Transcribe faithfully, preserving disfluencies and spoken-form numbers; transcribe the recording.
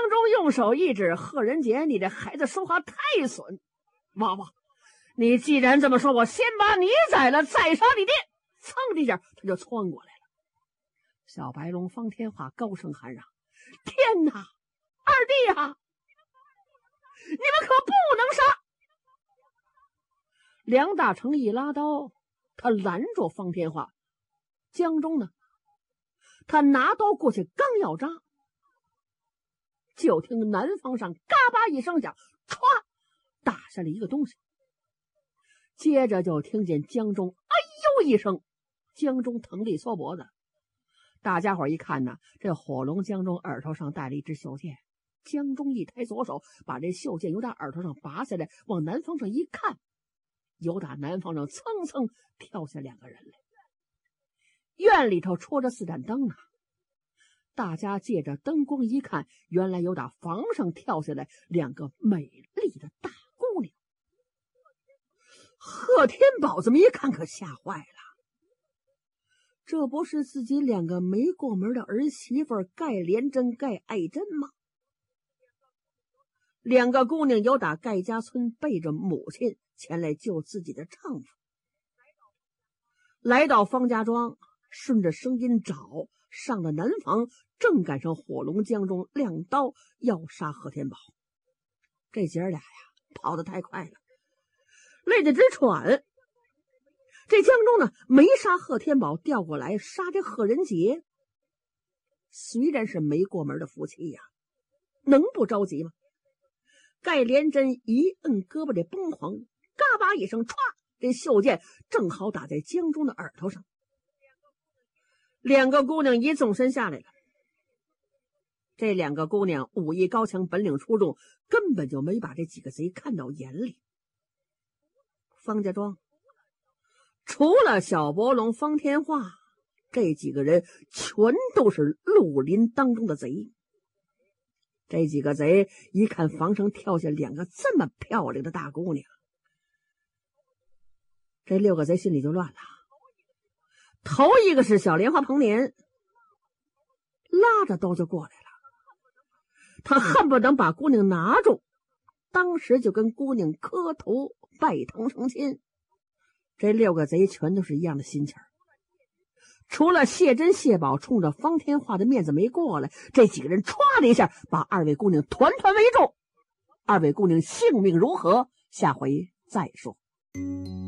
江中用手一指：“贺仁杰，你这孩子说话太损！娃娃，你既然这么说，我先把你宰了，再杀你爹！”噌的一下，他就窜过来了。小白龙方天画高声喊嚷：“天哪，二弟啊，你们可不能杀！”梁大成一拉刀，他拦住方天画。江中呢，他拿刀过去，刚要扎，就听南方上嘎巴一声响，歘，打下了一个东西。接着就听见江中哎呦一声，江中疼力缩脖子。大家伙一看呢，这火龙江中耳朵上戴了一支袖箭。江中一抬左手，把这袖箭由他耳朵上拔下来，往南方上一看，由打南方上蹭蹭跳下两个人来。院里头戳着四盏灯呢，大家借着灯光一看，原来由打房上跳下来两个美丽的大姑娘。贺天宝这么一看，可吓坏了。这不是自己两个没过门的儿媳妇盖连珍、盖爱珍吗？两个姑娘由打盖家村背着母亲前来救自己的丈夫，来到方家庄，顺着声音找，上了南房，正赶上火龙江中亮刀要杀贺天宝。这姐儿俩呀，跑得太快了，累得直喘。这江中呢，没杀贺天宝，调过来杀这贺仁杰。虽然是没过门的夫妻呀，能不着急吗？盖连珍一摁胳膊这崩簧，嘎巴一声，歘，这袖箭正好打在江中的耳朵上。两个姑娘一纵身下来了。这两个姑娘武艺高强，本领出众，根本就没把这几个贼看到眼里。方家庄除了小伯龙、方天画，这几个人全都是绿林当中的贼。这几个贼一看房上跳下两个这么漂亮的大姑娘，这六个贼心里就乱了。头一个是小莲花彭年，拉着刀就过来了，他恨不得把姑娘拿住，当时就跟姑娘磕头拜堂成亲。这六个贼全都是一样的心情，除了谢珍、谢宝冲着方天画的面子没过来，这几个人歘的一下把二位姑娘团团围住。二位姑娘性命如何，下回再说。